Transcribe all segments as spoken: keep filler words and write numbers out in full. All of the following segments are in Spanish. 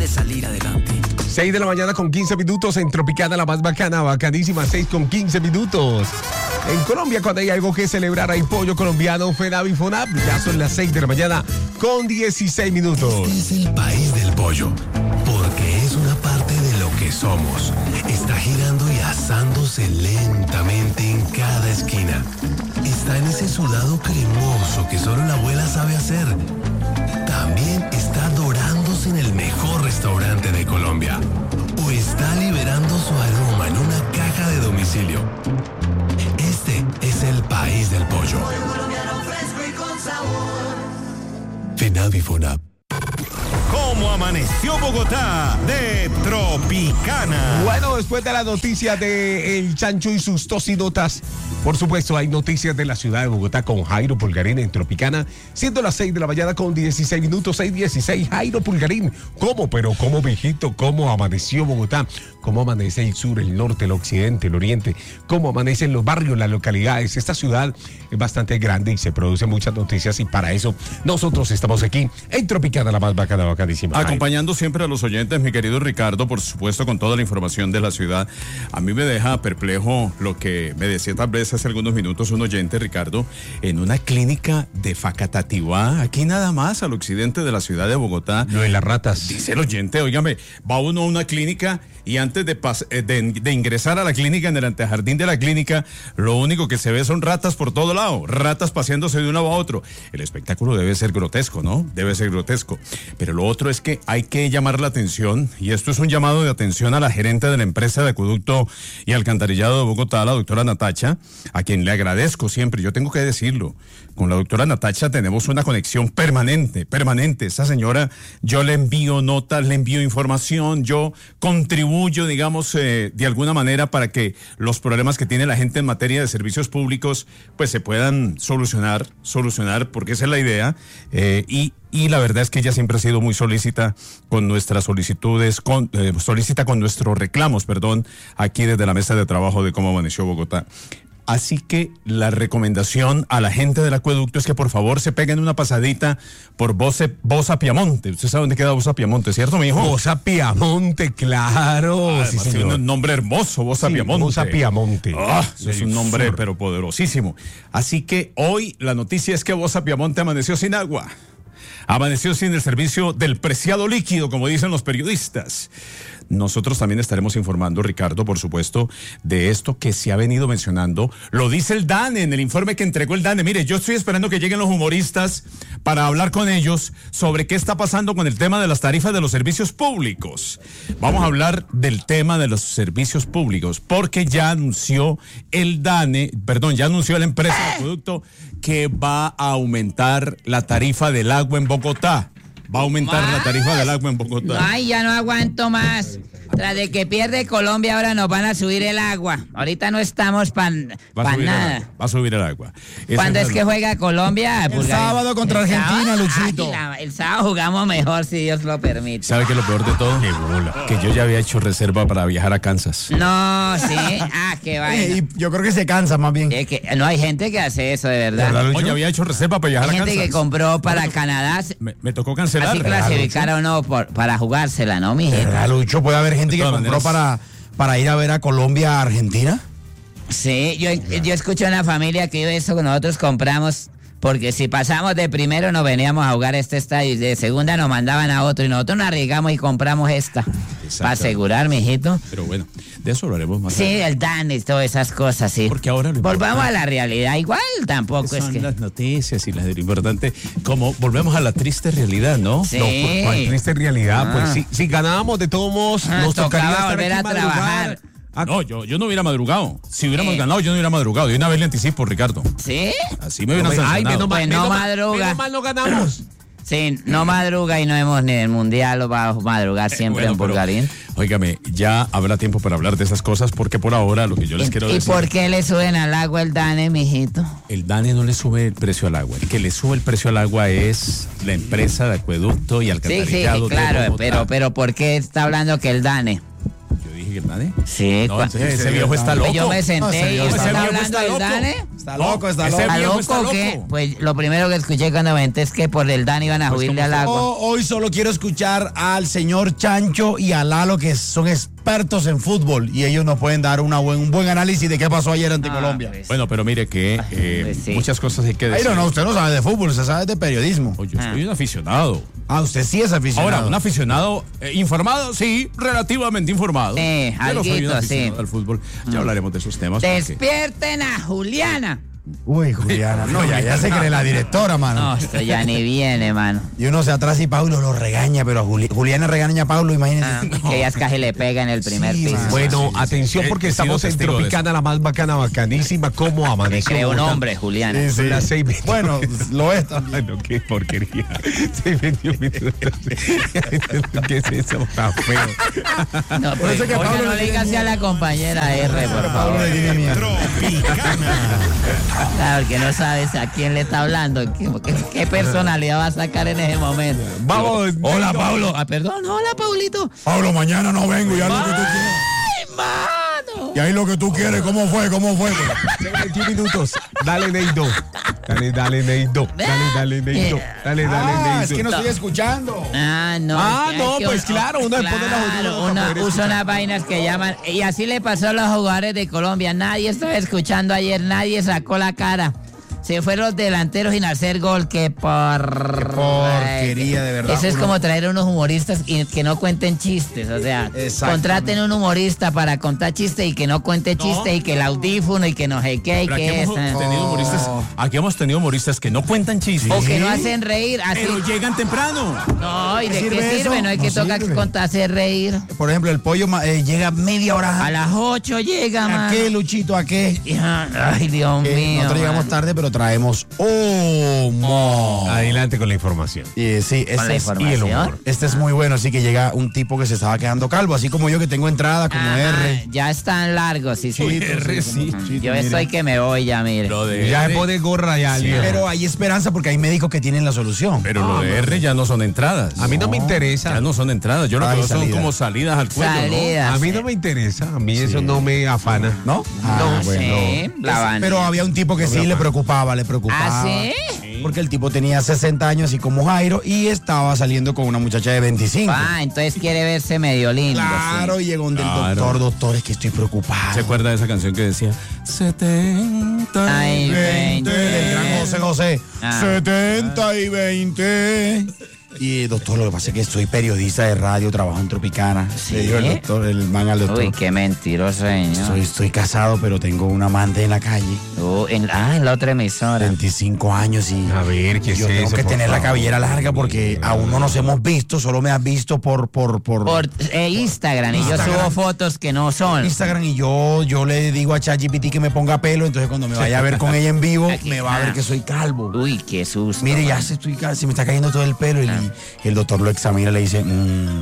puede salir adelante. seis de la mañana con quince minutos en Tropicana, la más bacana, bacanísima, seis con quince minutos. En Colombia, cuando hay algo que celebrar, hay pollo colombiano, FENAVI FONAP. Ya son las seis de la mañana con dieciséis minutos. Este es el país del pollo, porque es una parte de lo que somos. Está girando y asándose lentamente en cada esquina. Está en ese sudado cremoso que solo la abuela sabe hacer. También está dorándose en el mejor restaurante de Colombia. O está liberando su aroma en una caja de domicilio. Este es el país del pollo. FENAVI FONAP. ¿Cómo amaneció Bogotá? De Tropicana. Bueno, después de la noticia de El Chancho y sus tocinotas, por supuesto, hay noticias de la ciudad de Bogotá con Jairo Pulgarín en Tropicana, siendo las seis de la mañana con dieciséis minutos, seis dieciséis. Jairo Pulgarín, ¿cómo? Pero ¿cómo, viejito? ¿Cómo amaneció Bogotá? ¿Cómo amanece el sur, el norte, el occidente, el oriente? ¿Cómo amanecen los barrios, las localidades? Esta ciudad es bastante grande y se producen muchas noticias, y para eso nosotros estamos aquí en Tropicana, la más bacana, bacadísima. Acompañando siempre a los oyentes, mi querido Ricardo, por supuesto, con toda la información de la ciudad. A mí me deja perplejo lo que me decía tal vez hace algunos minutos un oyente, Ricardo, en una clínica de Facatativá, aquí nada más al occidente de la ciudad de Bogotá. Lo de las ratas. Dice el oyente, óigame, va uno a una clínica y antes de, pas- de, de ingresar a la clínica, en el antejardín de la clínica, lo único que se ve son ratas por todo lado, ratas paseándose de un lado a otro. El espectáculo debe ser grotesco, ¿no? Debe ser grotesco. Pero lo otro es que hay que llamar la atención, y esto es un llamado de atención a la gerente de la empresa de acueducto y alcantarillado de Bogotá, la doctora Natacha, a quien le agradezco siempre. Yo tengo que decirlo, con la doctora Natacha tenemos una conexión permanente, permanente. Esa señora, yo le envío notas, le envío información, yo contribuyo, digamos, eh, de alguna manera para que los problemas que tiene la gente en materia de servicios públicos, pues se puedan solucionar, solucionar, porque esa es la idea, eh, y Y la verdad es que ella siempre ha sido muy solícita con nuestras solicitudes, con, eh, solícita con nuestros reclamos, perdón, aquí desde la mesa de trabajo de Cómo Amaneció Bogotá. Así que la recomendación a la gente del acueducto es que por favor se peguen una pasadita por Bosa, Bosa Piamonte. Usted sabe dónde queda Bosa Piamonte, ¿cierto, mi hijo? Bosa Piamonte, claro. Ah, sí, sí, tiene un nombre hermoso, Bosa sí, Piamonte. Bosa Piamonte. Ah, es Sí, un nombre, sur. pero poderosísimo. Así que hoy la noticia es que Bosa Piamonte amaneció sin agua. Amaneció sin el servicio del preciado líquido, como dicen los periodistas. Nosotros también estaremos informando, Ricardo, por supuesto, de esto que se ha venido mencionando. Lo dice el DANE en el informe que entregó el DANE. Mire, yo estoy esperando que lleguen los humoristas para hablar con ellos sobre qué está pasando con el tema de las tarifas de los servicios públicos. Vamos a hablar del tema de los servicios públicos, porque ya anunció el DANE, perdón, ya anunció la empresa de acueducto que va a aumentar la tarifa del agua en Bogotá. Va a aumentar ¿Más? la tarifa del agua en Bogotá. Ay, ya no aguanto más. Tras de que pierde Colombia, ahora nos van a subir el agua. Ahorita no estamos para Va a pa subir el nada. agua, va a subir el agua. Esa ¿Cuándo es la- que juega Colombia? El Pulgarín? sábado contra ¿El Argentina, sábado? Luchito. Ay, la- el sábado jugamos mejor, si Dios lo permite. ¿Sabe qué es lo peor de todo? Qué bola. Que yo ya había hecho reserva para viajar a Kansas. No, sí. Ah, qué Eh, vaina. y yo creo que se cansa más bien. Es que no hay gente que hace eso, de verdad. ¿Verdad, Lucho? Oye, había hecho reserva para viajar Hay a gente Kansas. que compró para Canadá, Me, me tocó cancelar. así clasificar o no por- para jugársela, ¿no, mi gente? ¿Verdad, Lucho? Puede haber gente De que todas compró maneras. para, para ir a ver a Colombia, a Argentina. Sí, yo, yo escucho una familia que eso que nosotros compramos, porque si pasamos de primero nos veníamos a jugar este estadio y de segunda nos mandaban a otro y nosotros nos arriesgamos y compramos esta. Para asegurar, mijito. Pero bueno, de eso hablaremos más Sí, tarde. el Dan y todas esas cosas, sí. Porque ahora lo Volvamos importante a la realidad. Igual tampoco es son que... las noticias y las de lo importante. Como volvemos a la triste realidad, ¿no? Sí. No, pues, ¿cuál triste realidad? Ah. Pues si, si ganábamos de todos modos, Ah, nos tocaría tocaba estar volver aquí a madrugar. trabajar. Ah, No, yo, yo no hubiera madrugado. Si hubiéramos Sí. ganado, yo no hubiera madrugado. Y una vez le anticipo, Ricardo. ¿Sí? Así me hubieran Ay, sancionado. menos mal, Pues no menos mal- madruga. menos mal no ganamos. Sí, no madruga y no hemos ni el mundial, lo va a madrugar siempre Bueno, en pero, Pulgarín. Óigame, ya habrá tiempo para hablar de esas cosas, porque por ahora lo que yo les quiero ¿Y decir. por qué le suben al agua el DANE, mijito? El DANE no le sube el precio al agua. El que le sube el precio al agua es la empresa de acueducto y Sí, sí, alcantarillado de claro, Bogotá. pero, pero ¿por qué está hablando que el DANE? Yo dije Dane? Sí, No, cua- ese, ese viejo está Pues loco. yo me No, senté ese y viejo ¿usted está está loco, hablando está del loco. Dane. Está No, loco, está ese loco. ¿Está viejo loco está o qué? loco. Pues lo primero que escuché cuando me enteré es que por el Dani iban a Pues, subirle ¿cómo al fue? agua. Oh, hoy solo quiero escuchar al señor Chancho y a Lalo, que son expertos en fútbol, y ellos nos pueden dar una buen, un buen análisis de qué pasó ayer ante Ah, Colombia. pues. Bueno, pero mire que eh, Pues sí. muchas cosas hay que Ay, decir. no, no, usted no sabe de fútbol, usted sabe de periodismo. Oye, yo soy un aficionado. Ah, usted sí es aficionado. Ahora, un aficionado eh, informado, sí, relativamente informado. Sí, Pero soy un alguito, aficionado sí. al fútbol. Ya hablaremos de esos temas. porque- Despierten a Juliana. Uy, Juliana, no, ya, ya se cree la directora, mano. No, esto ya ni viene, mano. Y uno se atrás y Pablo lo regaña, pero a Juli- Juliana regaña a Pablo, imagínense. Ah, que ella es casi le pega en el primer Sí, piso. man. Bueno, sí, sí. atención He- porque he sido estamos en testigo de Tropicana, la más bacana, bacanísima. ¿Cómo Me amaneció? creo un Bogotá? hombre, Juliana. Sí, sí. Son las seis veinte. Bueno, lo es también. Ay, no, qué porquería. seis veintiún minutos. ¿Qué es eso? Está feo. No, Por pues, eso que a oiga, Pablo no le le digas tiene a la compañera R, por Pablo favor. le tiene miedo. Claro, porque no sabes a quién le está hablando, qué, qué- qué personalidad va a sacar en ese momento. Vamos. Hola, Pablo. Ah, perdón, hola, Paulito. Pablo, mañana no vengo, ya lo que tú quieres. ¡Ay, mano! Y ahí lo que tú quieres, ¿cómo fue? ¿Cómo fue? veintiún minutos. Dale, Neido. Dale, dale, Neido. Dale, dale, Neido. Dale, dale, Ah, Neido. es que no estoy escuchando. Ah, no. Ah, es que- no, es que pues uno- claro, uno después de las claro, audífonos para uno poder usa escuchar. unas vainas que llaman. Y así le pasó a los jugadores de Colombia. Nadie estaba escuchando ayer, nadie sacó la cara. Se fueron los delanteros sin hacer gol. Qué por... porquería, de verdad. Eso es Uno- como traer a unos humoristas y que no cuenten chistes. O sea, Exactamente. contraten un humorista para contar chistes y que no cuente chistes y que el audífono y que no sé qué y Pero aquí que hemos es. tenido humoristas, aquí hemos tenido humoristas que no cuentan chistes. O que no hacen reír. Así. Pero llegan temprano. No, ¿y de ¿Sirve qué eso? sirve? No hay que No tocar sirve. contar hacer reír. Por ejemplo, el pollo ma- eh, llega media hora. A las ocho llega, ¿A man. qué, Luchito? ¿A qué? Ay, Dios Que mío. nosotros llegamos man. tarde, pero traemos humor. Adelante con la información. Y, sí, Con la este es, información. y el humor. Este es muy bueno, así que llega un tipo que se estaba quedando calvo, así como yo que tengo entrada como Ajá, R. ya están largos, sí, sí. Sí, R, sí. sí, Yo mire. estoy que me voy ya, mire. Lo de Ya R, se pone gorra ya, Sí, viejo. pero hay esperanza porque hay médicos que tienen la solución. pero lo de R ya no son entradas. A mí no me interesa. Ya no son entradas. Yo lo que Ay, veo son salida. como salidas al cuello, ¿no? Salidas. A mí no me interesa. A mí eso no me afana. ¿No? Ah, Ah, bueno. sí, la van. Pero había un tipo que sí le preocupaba, le preocupaba. ¿Ah, sí? Porque el tipo tenía sesenta años, así como Jairo, y estaba saliendo con una muchacha de veinticinco. Ah, entonces quiere verse medio lindo. Claro, sí. y llegó un del Claro. doctor, doctor, es que estoy preocupado. ¿Se acuerda de esa canción que decía setenta Ay, y veinte, del gran José José. Ah. setenta y veinte. Y doctor, lo que pasa es que soy periodista de radio, trabajo en Tropicana. ¿Sí? Le dijo el doctor, el man al doctor. Uy, qué mentiroso, señor. Soy, estoy casado, pero tengo un amante en la calle. Uh, en, ah, en la otra emisora. veinticinco años y A ver, ¿qué es yo tengo eso, que por tener la favor? cabellera larga porque aún no nos hemos visto, solo me has visto por por por, Por eh, Instagram, y yo Instagram. subo fotos que no son. Instagram y yo yo le digo a ChatGPT que me ponga pelo, entonces cuando me vaya a ver con ella en vivo Aquí, me va a ver ah. que soy calvo. Uy, qué susto. Mire, ya man. se, estoy, ca- se me está cayendo todo el pelo y, y el doctor lo examina y le dice, mm,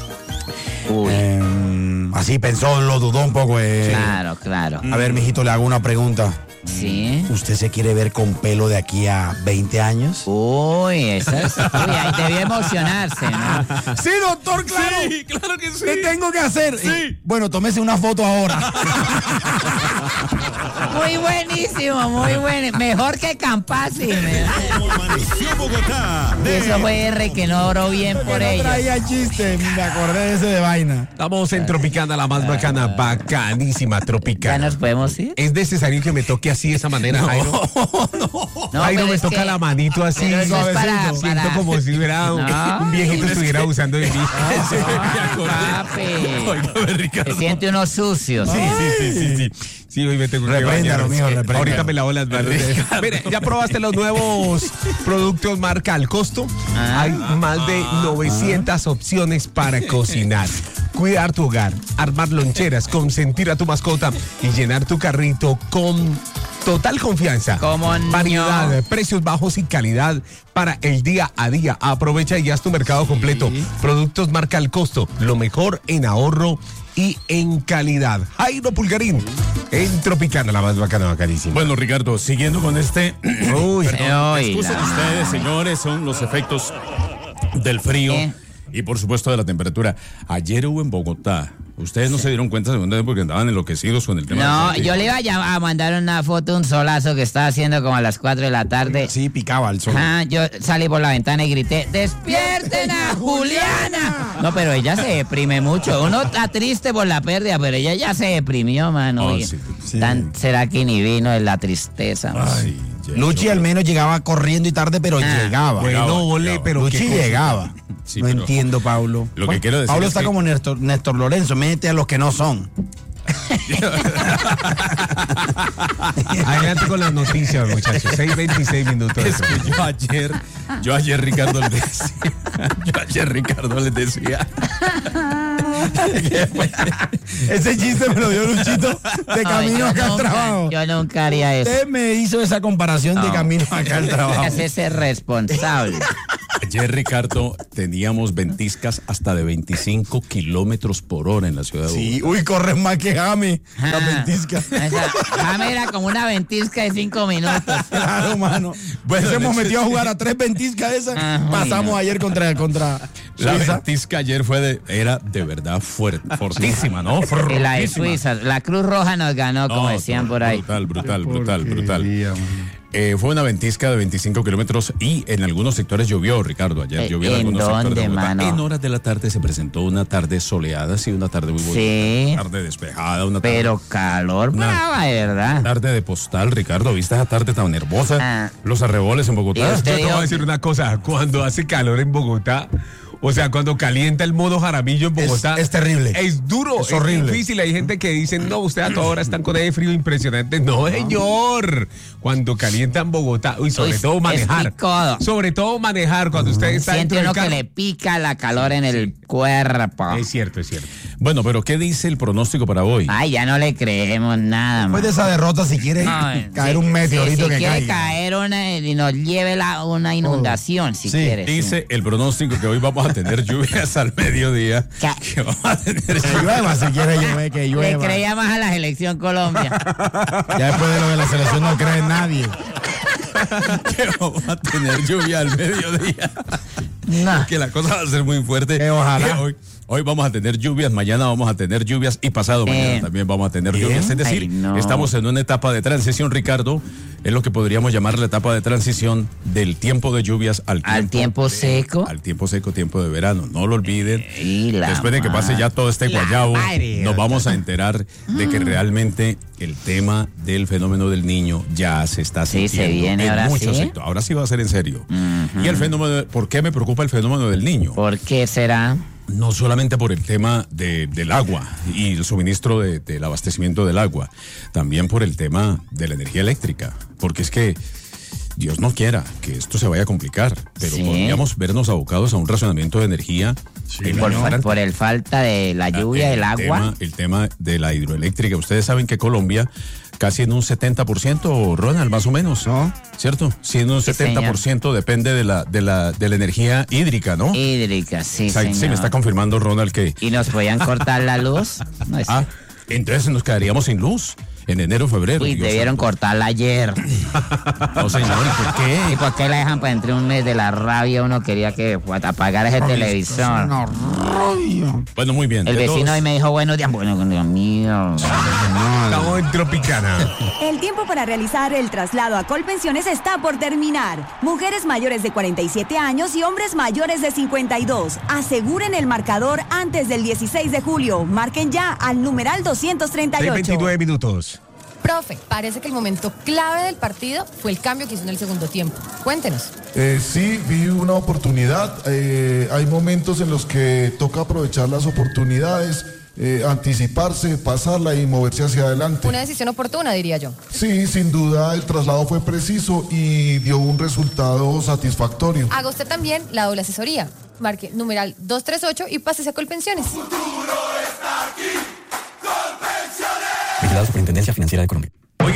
Uy, em, así pensó, lo dudó un poco. eh. claro, claro. A ver, mijito, le hago una pregunta. Sí. ¿Usted se quiere ver con pelo de aquí a veinte años? Uy, esa es. Uy, ahí debió emocionarse, ¿no? Sí, doctor, claro. Sí, claro que sí. ¿Qué tengo que hacer? Y, bueno, tómese una foto ahora. Muy buenísimo, muy bueno. Mejor que Campasi. me- Y eso fue R que no oró bien por no ella. traía chiste, me acordé de ese de vaina. Estamos en Tropicana, la más bacana, bacanísima Ya Tropicana. nos podemos ir. ¿Es necesario que me toque así de esa manera, Jairo? No, Jairo, pero me es toca que- la manito así, pero eso es suavecito. para- Siento para- como si hubiera un, No, un viejito es estuviera abusando de mí. Papi. Óigame, Ricardo. Se siente uno sucio. Sí, sí, sí, sí, sí. Sí, hoy me tengo que Repréndalo, bañar. mijo, repréndalo. Ahorita me lavo las manos. Mire, ¿ya probaste los nuevos productos marca al costo? Ah. Hay más de novecientas opciones para cocinar. Cuidar tu hogar, armar loncheras, consentir a tu mascota y llenar tu carrito con total confianza. ¿Cómo no? Variedad, precios bajos y calidad para el día a día. Aprovecha y haz tu mercado completo. Productos marca al costo. Lo mejor en ahorro y en calidad. Jairo Pulgarín, en Tropicana, la más bacana, bacanísima. Bueno, Ricardo, siguiendo con este. Uy, Oiga. Excusen ustedes, señores, son los efectos del frío. ¿Eh? Y por supuesto de la temperatura. Ayer hubo en Bogotá. Ustedes no se dieron cuenta según porque andaban enloquecidos con el tema. No, del yo le iba a, llam- a mandar una foto, un solazo que estaba haciendo como a las cuatro de la tarde. Sí, picaba el sol. Ah, yo salí por la ventana y grité, ¡despierten a Juliana! No, pero ella se deprime mucho. Uno está triste por la pérdida, pero ella ya se deprimió, mano. Oh, Y sí, sí. tan- ¿Será que ni vino de la tristeza? man? Ay, Luchi al menos llegaba corriendo y tarde, pero Ah. llegaba. Bueno, Llegaba, ole, llegaba. pero Luchi qué cosa. llegaba. Sí, no pero- entiendo, Paulo. Lo que quiero decir Paulo es está que- como Néstor, Néstor Lorenzo, mete a los que no son. Adelante con las noticias, muchachos. seis veintiséis minutos. Es que yo ayer, yo ayer Ricardo les decía, yo ayer Ricardo les decía. Ese chiste me lo dio Luchito de Ay, camino yo acá al nunca- trabajo. Yo nunca haría eso. Usted me hizo esa comparación de No. camino acá al trabajo. Es ese responsable. Ayer, Ricardo, teníamos ventiscas hasta de veinticinco kilómetros por hora en la ciudad de Bogotá. Sí, uy, corres más que Jame, la Ah, ventisca. esa- Jame era como una ventisca de cinco minutos. Claro, mano. Bueno, Bueno, hemos de- metido a jugar a tres ventiscas esas. Ah, Pasamos bueno. ayer contra, contra La Suiza. ventisca ayer fue de, era de verdad fuerte, fortísima, ¿no? Y la de Fortísima. Suiza, la Cruz Roja nos ganó, como No, decían no, por ahí. Brutal, brutal, brutal, brutal. Porquería, man. Eh, fue una ventisca de veinticinco kilómetros y en algunos sectores llovió, Ricardo. Ayer Eh, llovió en ¿en algunos sectores dónde, de Bogotá. mano? En horas de la tarde se presentó una tarde soleada, sí, una tarde muy bonita. Sí. Una tarde despejada, una tarde, Pero calor Una- brava, de verdad. tarde de postal, Ricardo. ¿Viste esa tarde tan hermosa? Ah. Los arreboles en ¿Y Bogotá. usted? Yo te voy a decir una cosa, cuando hace calor en Bogotá, o sea, cuando calienta el modo Jaramillo en Es- Bogotá. es terrible. Es duro, Es es, horrible. difícil. Hay gente que dice, no, ustedes a toda hora están con ese frío impresionante. No, señor. Cuando calienta en Bogotá, uy, sobre Uy, todo es manejar. picudo. Sobre todo manejar cuando usted está Siente dentro uno del que carro. le pica la calor en el cuerpo. Es cierto, es cierto. Bueno, pero ¿qué dice el pronóstico para hoy? Ay, ya no le creemos nada, Después de man. esa derrota, si quiere Ay, caer si- un meteorito si, que si quiere caiga. caer una y nos lleve la, una inundación, si Sí, quiere. sí. Dice el pronóstico que hoy vamos a tener lluvias al mediodía. Ca- Que vamos a tener Que llueva, si quiere llover, que Le llueva. creía más a la selección Colombia. Ya después de lo de la selección no cree en nadie. que vamos a tener lluvia al mediodía. No. Que la cosa va a ser muy fuerte. Que ojalá. Que hoy, hoy vamos a tener lluvias, mañana vamos a tener lluvias y pasado mañana Eh. también vamos a tener lluvias. Es decir, Ay, no. estamos en una etapa de transición, Ricardo. Es lo que podríamos llamar la etapa de transición del tiempo de lluvias al tiempo, Al tiempo de- seco. al tiempo seco, tiempo de verano. No lo olviden. Y la Después de que pase ya todo este la guayabo, madre. nos vamos a enterar de que realmente el tema del fenómeno del niño ya se está Sí, se sintiendo viene en ahora muchos sí. sectores. Ahora sí va a ser en serio. Y el fenómeno, ¿por qué me preocupa el fenómeno del niño? ¿Por qué será? No solamente por el tema de- del agua y el suministro de- del abastecimiento del agua, también por el tema de la energía eléctrica, porque es que Dios no quiera que esto se vaya a complicar, pero Sí. podríamos vernos abocados a un racionamiento de energía. el Por, año fa- entrante. por el falta de la lluvia, el el agua. Tema, el tema de la hidroeléctrica. Ustedes saben que Colombia casi en un setenta por ciento, Ronald, más o menos, ¿No? ¿cierto? Sí, en un Sí, setenta por ciento depende de la, de, la, de la energía hídrica, ¿no? Hídrica, sí, O sea, señor. sí, me está confirmando Ronald que... ¿Y nos podían cortar la luz? No, es- Ah, entonces nos quedaríamos sin luz en enero, febrero. Uy, Dios debieron santo. cortarla ayer. No, señor, ¿y por qué? ¿Y por qué la dejan para entre un mes de la rabia? Uno quería que pues, apagara ese televisor. No, rollo. Bueno, muy bien. El de vecino todos- ahí me dijo, buenos días. Bueno, Dios mío. Estamos en Tropicana. El tiempo para realizar el traslado a Colpensiones está por terminar. Mujeres mayores de cuarenta y siete años y hombres mayores de cincuenta y dos. Aseguren el marcador antes del dieciséis de julio. Marquen ya al numeral doscientos treinta y seis ocho. veintinueve minutos. Profe, parece que el momento clave del partido fue el cambio que hizo en el segundo tiempo. Cuéntenos. Eh, sí, vi una oportunidad. Eh, hay momentos en los que toca aprovechar las oportunidades, eh, anticiparse, pasarla y moverse hacia adelante. Una decisión oportuna, diría yo. Sí, sin duda el traslado fue preciso y dio un resultado satisfactorio. Haga usted también la doble asesoría. Marque numeral doscientos treinta y ocho y pásese a Colpensiones. Vigilado Superintendencia Financiera de Colombia. Oiga,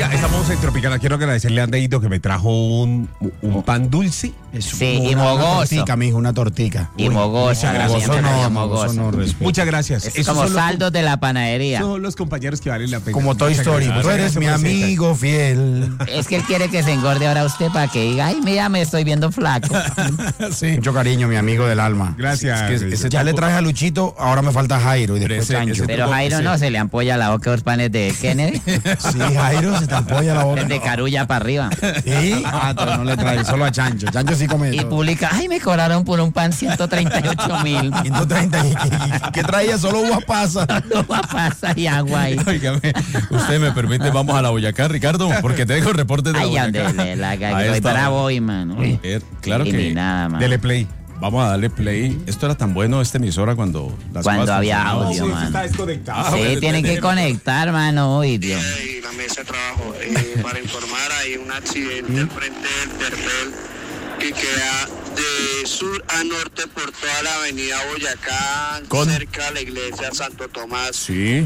Oiga, estamos en Tropicana. Quiero agradecerle a Andeito que me trajo un, un pan dulce. Sí, una, y mogoso. Una tortica, mijo, una tortica. Y mogoso. muchas gracias. Siempre Mogoso no, había mogoso mogoso. no respeto. Muchas gracias. Es Esos como son los- saldos de la panadería. Son los compañeros que valen la pena. Como Toy Muchas Story. gracias. Tú eres mi Gracias, presidenta. amigo fiel. Es que él quiere que se engorde ahora usted para que diga, ay, mira, me estoy viendo flaco. Sí. Mucho cariño, mi amigo del alma. Gracias. Es que ese- Ese- Ya le traje a Luchito, ahora me falta Jairo y Pero después ese- Chancho. ese- Pero Jairo no, se le ampolla la boca a los panes de Kennedy. Sí, Jairo, se te ampolla la boca. De carulla para arriba. ¿Sí? Ah, pero no le trae, solo a Chancho. Chancho sí come Y todo. publica, ay, me cobraron por un pan ciento treinta y ocho mil. ciento treinta. ¿Y qué, qué traía? Solo uva pasa. Pasa y agua ahí. Óigame, usted me permite, vamos a la Boyacá, Ricardo, porque te dejo reportes de la Ay, Boyacá. ande, la A que soy esta bravo hora. hoy, mano. A ver, claro que Eliminada, mano. Dele play. vamos a darle play. Esto era tan bueno, esta emisora, cuando las Cuando cosas había funcionaban. audio, sí, mano. está desconectado. Sí, bueno, tienen que déjeme. conectar, mano. Uy, Dios. Y la mesa de trabajo. Eh, para informar, hay un accidente al frente del Terpel que queda de sur a norte por toda la avenida Boyacá, Con- cerca de la iglesia Santo Tomás. Sí.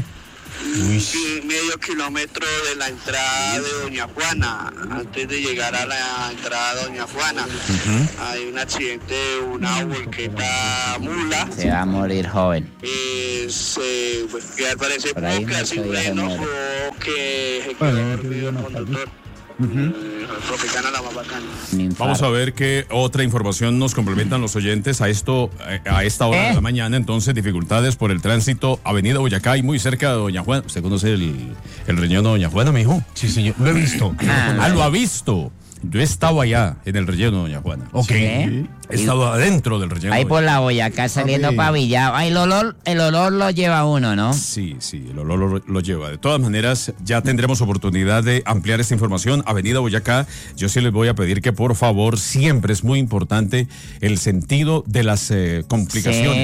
Y medio kilómetro de la entrada de Doña Juana. Antes de llegar a la entrada de Doña Juana, hay un accidente de una volqueta mula. Se va a morir joven. Eh, se, pues, que al parecer Por ahí pudo quedar no sin se deja freno mover. o que se quedó dormido el conductor. Eh, Tropicana la más bacana. Un infarto. Vamos a ver qué otra información nos complementan los oyentes a esto eh, a esta hora ¿Eh? de la mañana. Entonces, dificultades por el tránsito, Avenida Boyacá y muy cerca de Doña Juana. ¿Usted conoce el, el relleno de Doña Juana, mijo? Sí, señor. Lo he visto. Ah, Ah, lo ha visto. Yo estaba allá en el relleno de Doña Juana. Ok. ¿Sí? He estado adentro del relleno. Ahí de por Doña la Boyacá saliendo Papi. para Villado. Ay, el olor, el olor lo lleva uno, ¿no? Sí, sí, el olor lo, lo lleva. De todas maneras, ya tendremos oportunidad de ampliar esta información. Avenida Boyacá, yo sí les voy a pedir que por favor, siempre es muy importante el sentido de las eh, complicaciones. Sí.